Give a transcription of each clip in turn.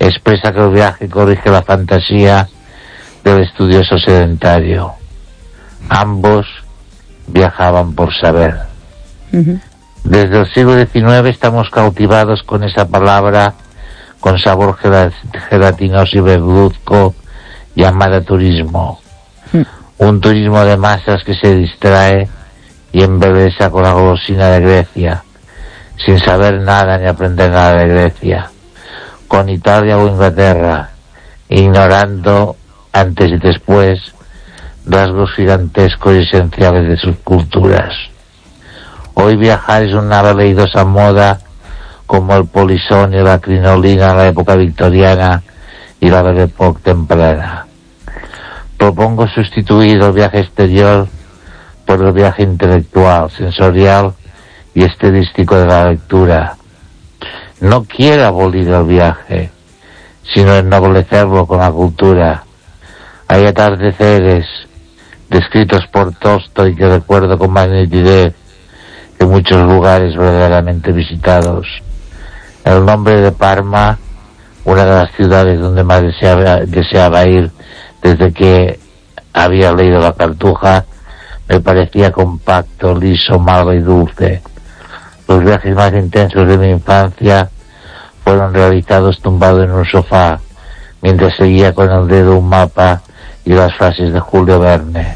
expresa que el viaje corrige la fantasía del estudioso sedentario. Ambos viajaban por saber. Desde el siglo XIX estamos cautivados con esa palabra con sabor gelatinoso y verduzco llamada turismo. Un turismo de masas que se distrae y embelesa con la golosina de Grecia, sin saber nada ni aprender nada de Grecia, con Italia o Inglaterra, ignorando antes y después rasgos gigantescos y esenciales de sus culturas. Hoy viajar es una veleidosa moda como el polisón y la crinolina en la época victoriana y la Belle Époque temprana. Propongo sustituir el viaje exterior por el viaje intelectual, sensorial y estilístico de la lectura. No quiero abolir el viaje, sino ennoblecerlo con la cultura. Hay atardeceres descritos por Tolstoy que recuerdo con más nitidez que muchos lugares verdaderamente visitados. El nombre de Parma, una de las ciudades donde más deseaba ir desde que había leído La Cartuja, me parecía compacto, liso, malo y dulce. Los viajes más intensos de mi infancia fueron realizados tumbado en un sofá, mientras seguía con el dedo un mapa y las frases de Julio Verne.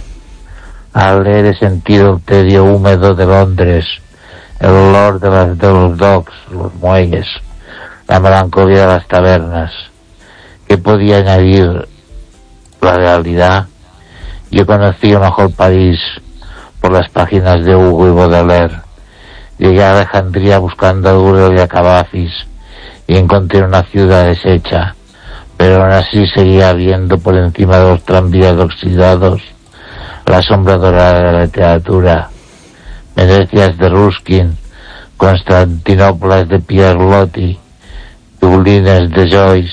Al leer he sentido el tedio húmedo de Londres, el olor de los docks, los muelles, la melancolía de las tabernas. ¿Qué podía añadir la realidad? Yo conocí un mejor París por las páginas de Hugo y Baudelaire. Llegué a Alejandría buscando a Durrell y a Cavafis y encontré una ciudad deshecha, pero aún así seguía viendo por encima de los tranvías oxidados la sombra dorada de la literatura. Venecias de Ruskin, Constantinoplas de Pierre Loti, Dublines de Joyce.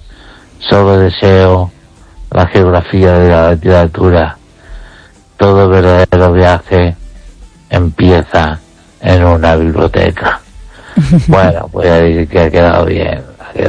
Solo deseo la geografía de la literatura. Todo verdadero viaje empieza en una biblioteca. Bueno, voy a decir que ha quedado bien.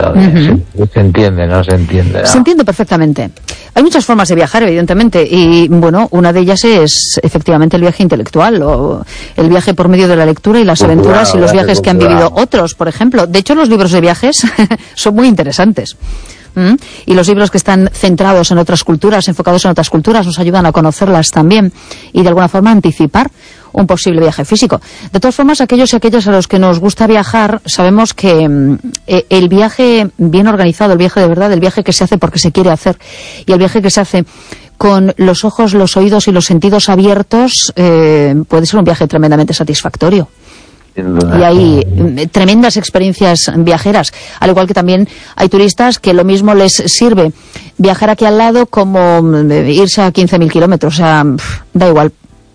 Se entiende, ¿no? Se entiende, ¿no? Se entiende perfectamente. Hay muchas formas de viajar, evidentemente, y bueno, una de ellas es efectivamente el viaje intelectual, o el viaje por medio de la lectura y las aventuras y los viajes que han vivido otros, por ejemplo. De hecho, los libros de viajes son muy interesantes. Y los libros que están centrados en otras culturas, enfocados en otras culturas, nos ayudan a conocerlas también y de alguna forma anticipar un posible viaje físico. De todas formas, aquellos y aquellas a los que nos gusta viajar, sabemos que el viaje bien organizado, el viaje de verdad, el viaje que se hace porque se quiere hacer, y el viaje que se hace con los ojos, los oídos y los sentidos abiertos, puede ser un viaje tremendamente satisfactorio. Y hay tremendas experiencias viajeras, al igual que también hay turistas que lo mismo les sirve viajar aquí al lado como irse a 15.000 kilómetros, o sea, da igual.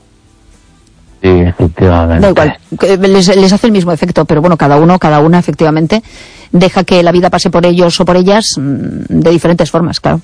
Sí, efectivamente. Da igual, les hace el mismo efecto, pero bueno, cada una efectivamente deja que la vida pase por ellos o por ellas de diferentes formas, claro.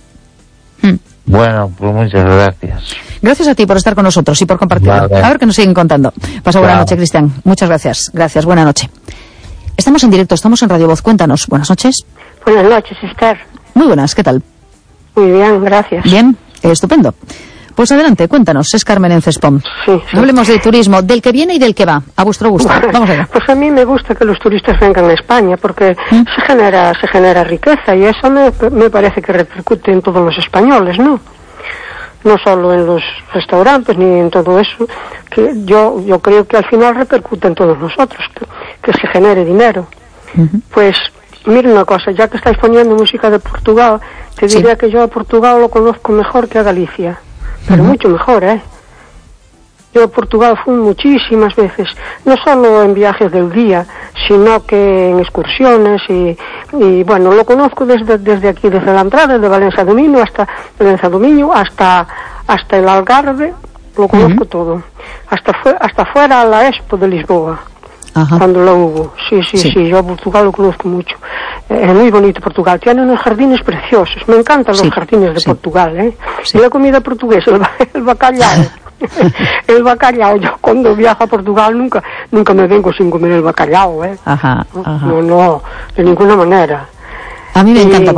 Bueno, pues muchas gracias. Gracias a ti por estar con nosotros y por compartir. Vale. A ver qué nos siguen contando. Pasa buena noche, Cristian. Muchas gracias. Gracias, buena noche. Estamos en directo, estamos en Radio Voz. Cuéntanos. Buenas noches. Buenas noches, Esther. Muy buenas, ¿qué tal? Muy bien, gracias. Bien, estupendo. Pues adelante, cuéntanos, es Carmen en Cespón. Sí. Hablemos de turismo, del que viene y del que va, a vuestro gusto. Vamos allá. Pues a mí me gusta que los turistas vengan a España, porque se genera riqueza, y eso me parece que repercute en todos los españoles, ¿no? No solo en los restaurantes ni en todo eso, que yo creo que al final repercute en todos nosotros, que se genere dinero. Pues mira una cosa, ya que estáis poniendo música de Portugal, te diría que yo a Portugal lo conozco mejor que a Galicia. Pero mucho mejor, ¿eh? Yo a Portugal fui muchísimas veces, no solo en viajes del día, sino que en excursiones y bueno, lo conozco desde aquí, desde la entrada de Valencia do Miño hasta el Algarve, lo conozco todo. Hasta fuera a la Expo de Lisboa. Ajá. Cuando lo hubo. Sí, yo a Portugal lo conozco mucho. Es muy bonito Portugal. Tiene unos jardines preciosos. Me encantan los jardines de Portugal, ¿eh? Y la comida portuguesa, el bacalhau. El bacalhau. Yo cuando viajo a Portugal nunca me vengo sin comer el bacalhau, ¿eh? Ajá. No, de ninguna manera. A mí me encanta